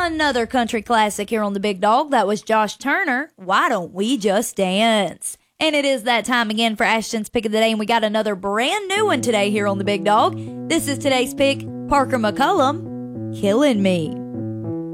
Another country classic here on the Big Dog. That was Josh Turner. Why don't we just dance? And it is that time again for Ashton's Pick of the Day, and we got another brand new one today here on the Big Dog. This is today's pick, Parker McCullum, Killing Me.